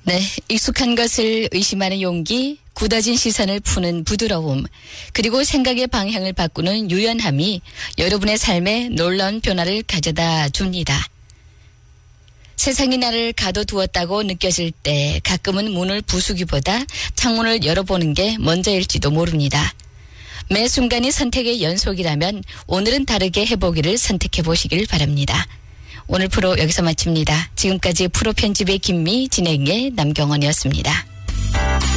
네, 익숙한 것을 의심하는 용기, 굳어진 시선을 푸는 부드러움, 그리고 생각의 방향을 바꾸는 유연함이 여러분의 삶에 놀라운 변화를 가져다 줍니다. 세상이 나를 가둬두었다고 느껴질 때 가끔은 문을 부수기보다 창문을 열어보는 게 먼저일지도 모릅니다. 매 순간이 선택의 연속이라면 오늘은 다르게 해보기를 선택해 보시길 바랍니다. 오늘 프로 여기서 마칩니다. 지금까지 프로 편집의 김미, 진행의 남경원이었습니다.